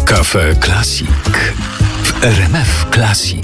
Cafe Classic w RMF Classic.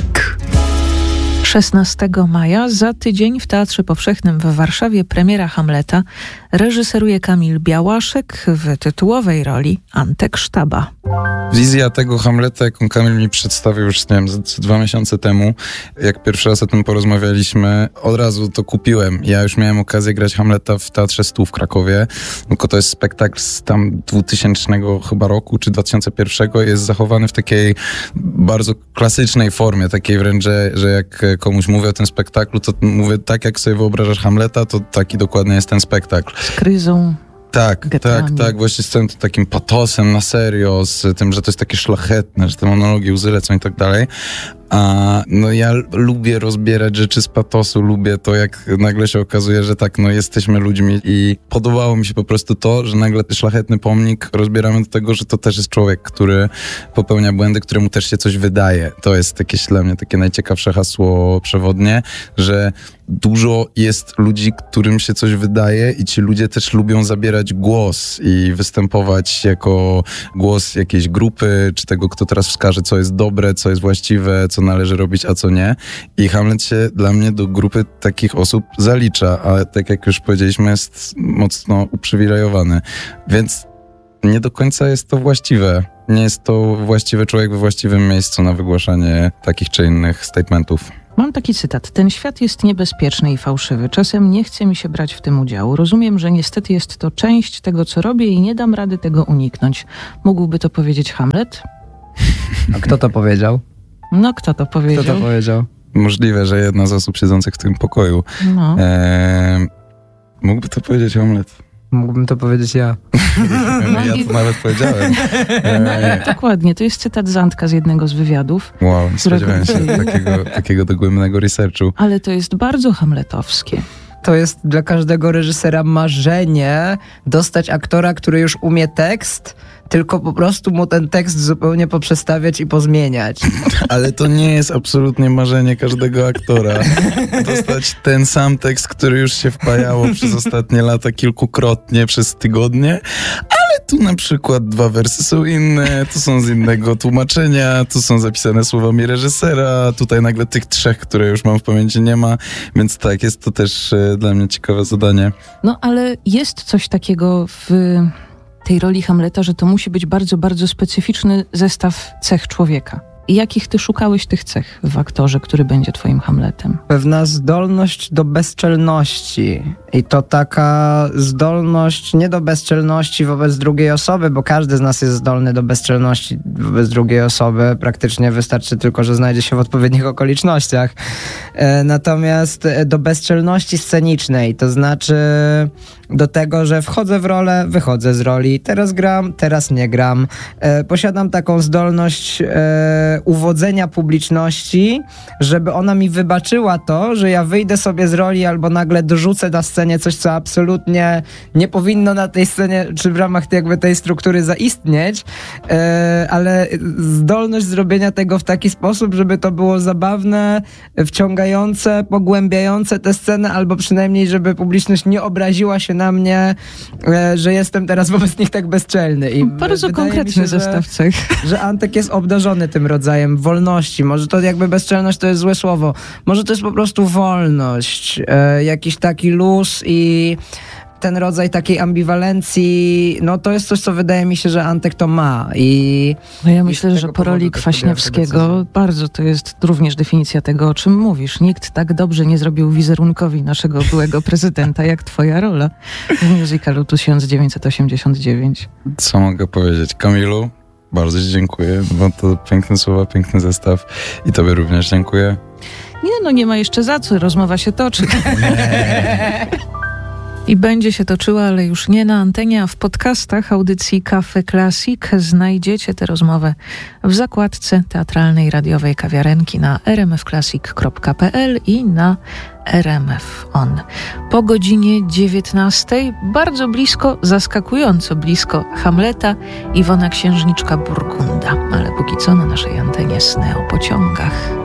16 maja, za tydzień w Teatrze Powszechnym w Warszawie premiera Hamleta. Reżyseruje Kamil Białaszek, w tytułowej roli Antek Sztaba. Wizja tego Hamleta, jaką Kamil mi przedstawił już, nie wiem, z 2 miesiące temu, jak pierwszy raz o tym porozmawialiśmy, od razu to kupiłem. Ja już miałem okazję grać Hamleta w Teatrze Stu w Krakowie, tylko to jest spektakl z tam 2000 chyba roku, czy 2001, jest zachowany w takiej bardzo klasycznej formie, takiej wręcz, że jak komuś mówię o tym spektaklu, to mówię tak, jak sobie wyobrażasz Hamleta, to taki dokładnie jest ten spektakl. Z kryzą. Tak, właśnie z całym takim patosem na serio, z tym, że to jest takie szlachetne, że te monologi łzy lecą i tak dalej. No ja lubię rozbierać rzeczy z patosu, lubię to, jak nagle się okazuje, że tak, no jesteśmy ludźmi i podobało mi się po prostu to, że nagle szlachetny pomnik rozbieramy do tego, że to też jest człowiek, który popełnia błędy, któremu też się coś wydaje. To jest jakieś dla mnie takie najciekawsze hasło przewodnie, że dużo jest ludzi, którym się coś wydaje i ci ludzie też lubią zabierać głos i występować jako głos jakiejś grupy, czy tego, kto teraz wskaże, co jest dobre, co jest właściwe, co należy robić, a co nie. I Hamlet się dla mnie do grupy takich osób zalicza, ale tak jak już powiedzieliśmy, jest mocno uprzywilejowany. Więc nie do końca jest to właściwe. Nie jest to właściwy człowiek we właściwym miejscu na wygłaszanie takich czy innych statementów. Mam taki cytat. Ten świat jest niebezpieczny i fałszywy. Czasem nie chce mi się brać w tym udziału. Rozumiem, że niestety jest to część tego, co robię i nie dam rady tego uniknąć. Mógłby to powiedzieć Hamlet? A kto to powiedział? No, kto to powiedział? Kto to powiedział? Możliwe, że jedna z osób siedzących w tym pokoju. No. Mógłby to powiedzieć Hamlet. Mógłbym to powiedzieć ja. Ja to nawet powiedziałem. No ale dokładnie, to jest cytat z Antka z jednego z wywiadów. Wow, nie spodziewałem się takiego dogłębnego researchu. Ale to jest bardzo hamletowskie. To jest dla każdego reżysera marzenie dostać aktora, który już umie tekst, tylko po prostu mu ten tekst zupełnie poprzestawiać i pozmieniać. Ale to nie jest absolutnie marzenie każdego aktora. Dostać ten sam tekst, który już się wpajało przez ostatnie lata kilkukrotnie, przez tygodnie, ale tu na przykład 2 wersy są inne, tu są z innego tłumaczenia, tu są zapisane słowami reżysera, tutaj nagle tych 3, które już mam w pamięci, nie ma, więc tak, jest to też dla mnie ciekawe zadanie. No ale jest coś takiego w tej roli Hamleta, że to musi być bardzo, bardzo specyficzny zestaw cech człowieka. I jakich ty szukałeś tych cech w aktorze, który będzie twoim Hamletem? Pewna zdolność do bezczelności. I to taka zdolność nie do bezczelności wobec drugiej osoby, bo każdy z nas jest zdolny do bezczelności wobec drugiej osoby. Praktycznie wystarczy tylko, że znajdzie się w odpowiednich okolicznościach. Natomiast do bezczelności scenicznej, to znaczy do tego, że wchodzę w rolę, wychodzę z roli, teraz gram, teraz nie gram. Posiadam taką zdolność uwodzenia publiczności, żeby ona mi wybaczyła to, że ja wyjdę sobie z roli albo nagle dorzucę na scenie coś, co absolutnie nie powinno na tej scenie, czy w ramach jakby tej struktury zaistnieć, ale zdolność zrobienia tego w taki sposób, żeby to było zabawne, wciągające, pogłębiające tę scenę, albo przynajmniej, żeby publiczność nie obraziła się na mnie, że jestem teraz wobec nich tak bezczelny. I bardzo konkretny zestaw cech. Że Antek jest obdarzony tym rodzajem wolności. Może to jakby bezczelność to jest złe słowo. Może to jest po prostu wolność, jakiś taki luz i ten rodzaj takiej ambiwalencji, no to jest coś, co wydaje mi się, że Antek to ma. No ja myślę, że po roli Kwaśniewskiego bardzo to jest również definicja tego, o czym mówisz. Nikt tak dobrze nie zrobił wizerunkowi naszego byłego prezydenta, jak twoja rola w musicalu 1989. Co mogę powiedzieć? Kamilu, bardzo ci dziękuję, bo to piękne słowa, piękny zestaw i tobie również dziękuję. Nie ma jeszcze za co, rozmowa się toczy. I będzie się toczyła, ale już nie na antenie, a w podcastach audycji Cafe Classic znajdziecie tę rozmowę w zakładce teatralnej radiowej kawiarenki na rmfclassic.pl i na RMF On. Po godzinie 19, bardzo blisko, zaskakująco blisko Hamleta, Iwona Księżniczka Burgunda. Ale póki co na naszej antenie sny o pociągach.